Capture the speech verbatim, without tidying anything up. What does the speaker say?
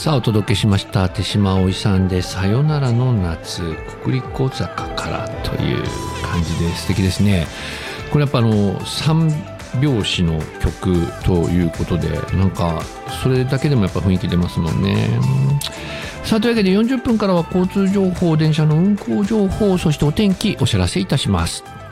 さあお届けしました手島葵さんでさよならの夏国立小坂からという感じで素敵ですね。これやっぱあの三拍子の曲ということでなんかそれだけでもやっぱ雰囲気出ますもんね。さあというわけでよんじゅっぷんからは交通情報電車の運行情報そしてお天気お知らせいたします。